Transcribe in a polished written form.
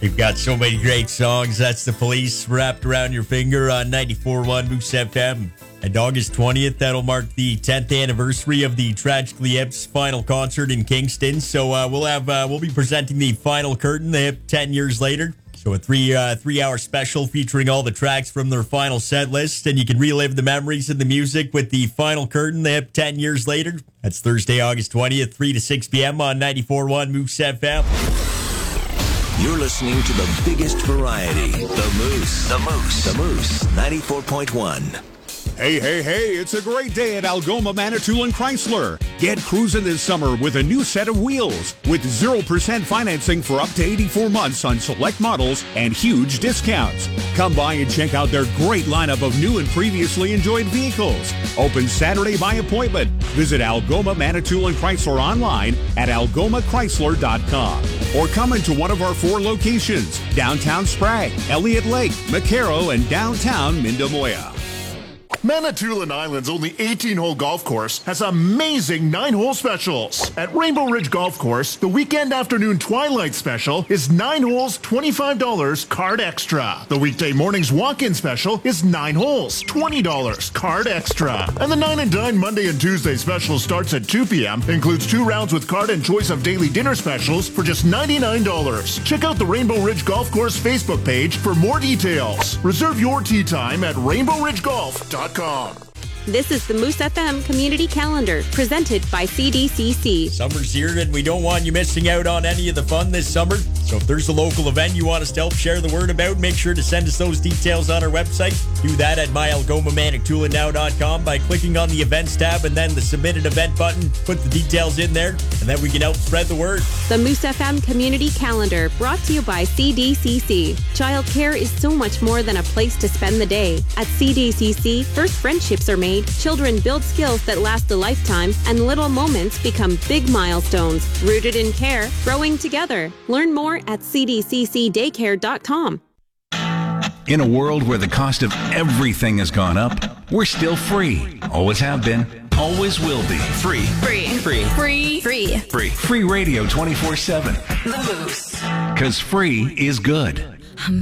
We've got so many great songs. That's The Police, Wrapped Around Your Finger on 94.1 Moose FM. And August 20th, that'll mark the 10th anniversary of the Tragically Hip's final concert in Kingston. So we'll be presenting the final curtain, the Hip 10 years later. So a three-hour special featuring all the tracks from their final set list, and you can relive the memories and the music with the final curtain, the Hip 10 years later. That's Thursday, August 20th, 3 to 6 p.m. on 94.1 Moose FM. You're listening to the biggest variety, The Moose. The Moose. The Moose, 94.1. Hey, it's a great day at Algoma Manitoulin Chrysler. Get cruising this summer with a new set of wheels with 0% financing for up to 84 months on select models and huge discounts. Come by and check out their great lineup of new and previously enjoyed vehicles. Open Saturday by appointment. Visit Algoma Manitoulin Chrysler online at algomachrysler.com or come into one of our 4 locations: downtown Sprague, Elliott Lake, McCarrow, and downtown Mindamoya. Manitoulin Island's only 18-hole golf course has amazing 9-hole specials. At Rainbow Ridge Golf Course, the weekend afternoon twilight special is 9 holes, $25, card extra. The weekday morning's walk-in special is 9 holes, $20, card extra. And the 9 and Dine Monday and Tuesday special starts at 2 p.m., includes 2 rounds with card and choice of daily dinner specials for just $99. Check out the Rainbow Ridge Golf Course Facebook page for more details. Reserve your tee time at rainbowridgegolf.com. This is the Moose FM Community Calendar, presented by CDCC. Summer's here, and we don't want you missing out on any of the fun this summer. So if there's a local event you want us to help share the word about, make sure to send us those details on our website. Do that at myalgomamanitoulinnow.com by clicking on the events tab and then the submit an event button. Put the details in there, and then we can help spread the word. The Moose FM Community Calendar, brought to you by CDCC. Childcare is so much more than a place to spend the day. At CDCC, first friendships are made, children build skills that last a lifetime, and little moments become big milestones. Rooted in care, growing together. Learn more at cdccdaycare.com. In a world where the cost of everything has gone up, we're still free. Always have been. Always will be. Free. Free. Free. Free. Free. Free. Free radio 24/7. The Moose. Because free is good.